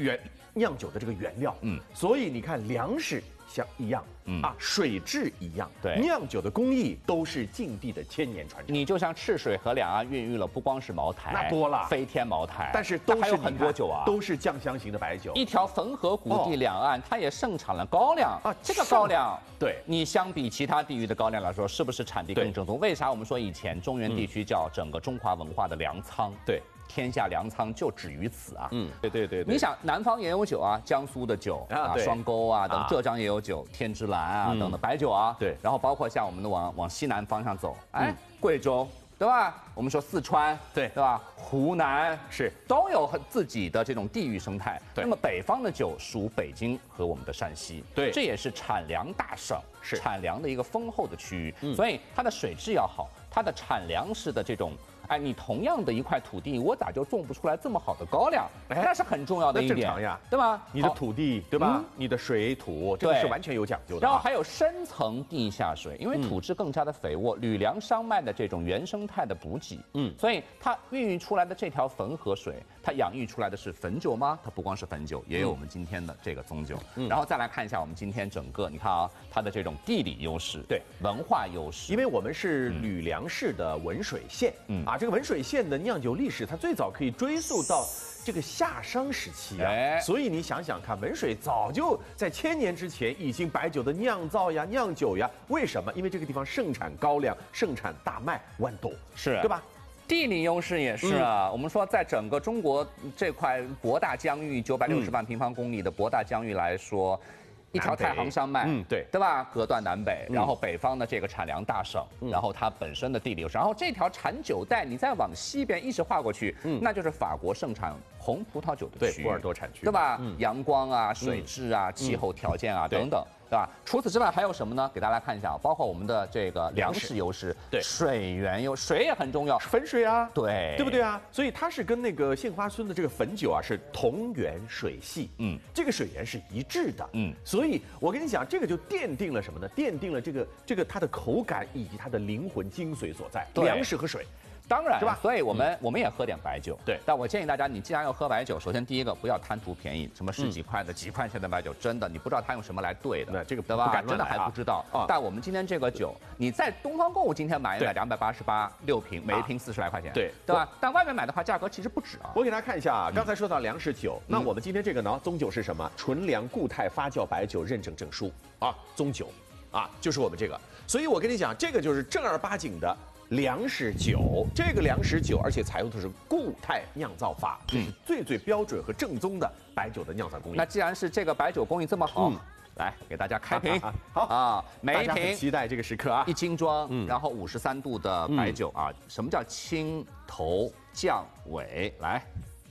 酿酒的这个原料。所以你看粮食像一样，水质一样， 对， 酿酒的工艺都是晋地的千年传承。 你就像赤水河两岸孕育了不光是茅台， 那多了飞天茅台， 但是都是还有很多酒啊， 都是酱香型的白酒。 一条汾河谷地两岸，它也盛产了高粱啊， 这个高粱， 对你相比其他地域的高粱来说，是不是产地更正宗？为啥我们说以前中原地区叫整个中华文化的粮仓？ 对。 天下粮仓就止于此啊！ 对。 你想，南方也有酒啊，江苏的酒啊，双沟啊等，浙江也有酒，天之蓝啊等等白酒啊。 对， 然后包括像我们的往西南方向走，贵州对吧？我们说四川对吧？湖南是都有自己的这种地域生态。那么北方的酒属北京和我们的山西， 对， 这也是产粮大省， 是产粮的一个丰厚的区域，所以它的水质要好，它的产粮食的这种。你同样的一块土地，我咋就种不出来这么好的高粱？那是很重要的一点， 正常呀， 对吧？ 你的土地，对吧？你的水土，这个是完全有讲究的。 然后还有深层地下水，因为土质更加的肥沃，吕梁山脉的这种原生态的补给，所以它孕育出来的这条汾河水，它养育出来的是汾酒吗？它不光是汾酒，也有我们今天的这个棕酒。然后再来看一下我们今天整个，你看啊，它的这种地理优势，对，文化优势， 因为我们是吕梁市的文水县，这个文水县的酿酒历史，它最早可以追溯到这个夏商时期啊，所以你想想看，文水早就在1000年之前已经白酒的酿造呀、酿酒呀。为什么？因为这个地方盛产高粱、盛产大麦、豌豆， 是对吧？ 地理优势也是啊，我们说在整个中国这块博大江域960万平方公里的博大江域来说。一条太行山脉，对吧？隔断南北，然后北方的这个产粮大省，然后它本身的地理优势，然后这条产酒带，你再往西边一直划过去，那就是法国盛产红葡萄酒的区域， 波尔多产区， 对吧？阳光啊、水质啊、气候条件啊等等。对吧？除此之外还有什么呢？给大家看一下，包括我们的这个粮食优势，对，水源水也很重要， 汾水啊， 对不对啊？所以它是跟那个杏花村的这个汾酒啊是同源水系，这个水源是一致的，所以我跟你讲，这个就奠定了什么呢？奠定了这个它的口感以及它的灵魂精髓所在，粮食和水。 当然， 是吧？ 所以我们也喝点白酒。 对， 但我建议大家，你既然要喝白酒，首先第一个不要贪图便宜，什么10几块的、几块钱的白酒，真的你不知道他用什么来兑的， 那这个对吧？真的还不知道。但我们今天这个酒，你在东方购物今天买一买288，6瓶，每一瓶40来块钱， 对吧？但外面买的话，价格其实不止啊。 我给大家看一下啊，刚才说到粮食酒，那我们今天这个呢，棕酒是什么？纯粮固态发酵白酒认证证书啊，棕酒啊，就是我们这个。所以我跟你讲，这个就是正儿八经的。粮食酒，这个粮食酒，而且采用的是固态酿造法，这是最标准和正宗的白酒的酿造工艺。 那既然是这个白酒工艺这么好，来给大家开瓶。 好啊，每一瓶期待这个时刻啊， 一斤装，然后53度的白酒啊。什么叫清头降尾？来，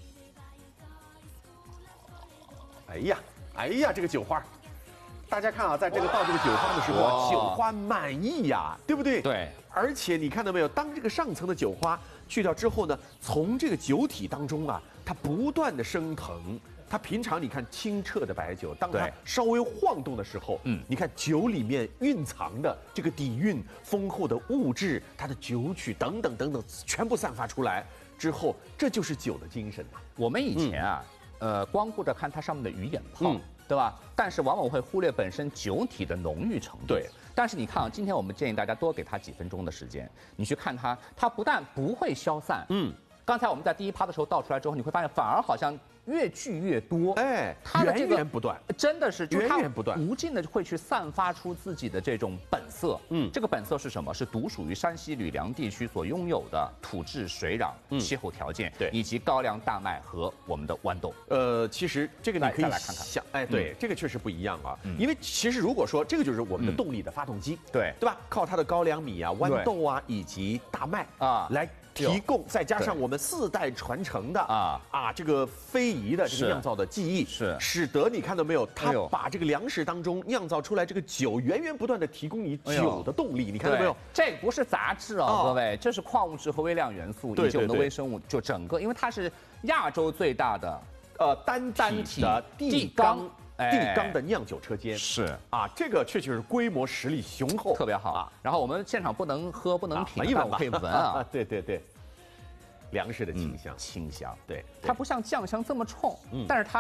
哎呀，这个酒花。大家看啊，在这个倒这个酒花的时候啊，酒花满溢呀，对不对？ 对。 而且你看到没有，当这个上层的酒花去掉之后呢，从这个酒体当中啊，它不断的升腾。它平常你看清澈的白酒，当它稍微晃动的时候，你看酒里面蕴藏的这个底蕴、丰厚的物质、它的酒曲等等等等，全部散发出来之后，这就是酒的精神嘛。 我们以前啊，光顾着看它上面的鱼眼泡。对吧？但是往往会忽略本身酒体的浓郁程度。 对。 但是你看啊，今天我们建议大家多给它几分钟的时间，你去看它，它不但不会消散，刚才我们在第一趴的时候倒出来之后，你会发现反而好像越聚越多，它的这个源源不断， 真的是源源不断， 无尽的会去散发出自己的这种本色。这个本色是什么？是独属于山西吕梁地区所拥有的土质、水壤、气候条件，以及高粱、大麦和我们的豌豆。 其实这个你可以来看看， 对，这个确实不一样啊。因为其实如果说这个就是我们的动力的发动机，对吧？靠它的高粱米啊、豌豆啊以及大麦啊来。提供再加上我们4代传承的这个非遗的这个酿造的技艺，使得你看到没有，它把这个粮食当中酿造出来这个酒源源不断的提供你酒的动力，你看到没有？ 这不是杂质啊，各位，这是矿物质和微量元素以及我们的微生物，就整个，因为它是亚洲最大的单体的地缸的酿酒车间，这个确实是规模实力雄厚， 特别好啊。然后我们现场不能喝不能品，但我可以闻啊。 对，粮食的清香， 清香， 对， 它不像酱香这么冲，但是它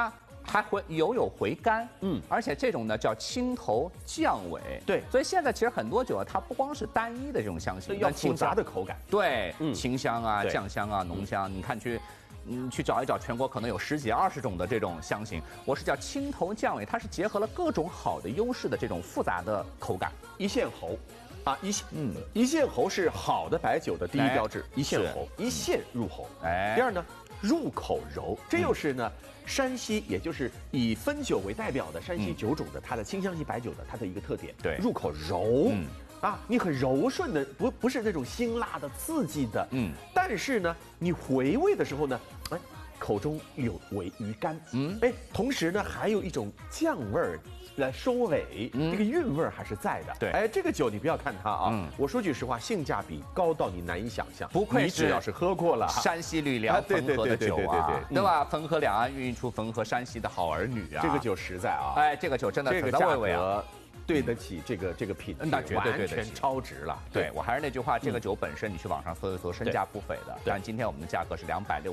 还有回甘，而且这种呢叫清头降尾， 对， 所以现在其实很多酒它不光是单一的这种香型， 要复杂的口感， 对，清香啊、酱香啊、浓香，你看去找一找，全国可能有10几20种的这种香型，我是叫清头降尾，它是结合了各种好的优势的这种复杂的口感， 一线喉。啊，一线喉是好的白酒的第一标志，一线喉，一线入喉。第二呢，入口柔，这又是呢山西，也就是以汾酒为代表的山西酒种的它的清香型白酒的它的一个特点。 对， 入口柔。啊，你很柔顺的，不是那种辛辣的、刺激的，但是呢，你回味的时候呢，口中有余甘，同时呢，还有一种酱味儿来收尾，这个韵味儿还是在的。 对， 这个酒你不要看它啊，我说句实话，性价比高到你难以想象。 不愧是， 你只要是喝过了山西吕梁汾河的酒啊，对吧？汾河两岸孕育出汾河山西的好儿女啊。 这个酒实在啊， 这个酒真的这个价格对得起这个品质， 那绝对完全超值了。 对，我还是那句话，这个酒本身你去网上搜一搜，身价不菲的。但今天我们的价格是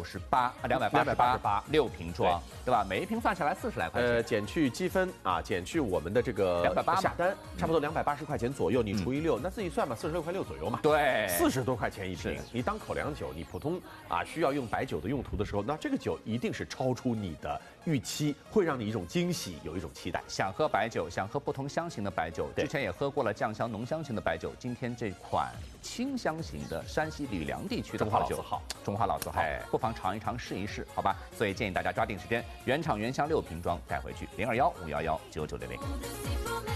288 6瓶装，对吧？每一瓶算下来40来块钱。 减去积分啊，减去我们的这个下单，差不多280块钱左右。你除以6，那自己算吧，46块6左右嘛。 对 ，40多块钱一瓶。你当口粮酒，你普通需要用白酒的用途的时候，那这个酒一定是超出你的预期，会让你一种惊喜，有一种期待。 想喝白酒，想喝不同香型的白酒，之前也喝过了酱香浓香型的白酒，今天这款清香型的山西吕梁地区的好酒，中华老字号，不妨尝一尝试一试，好吧？所以建议大家抓定时间，原厂原香6瓶装带回去，021-511-9900。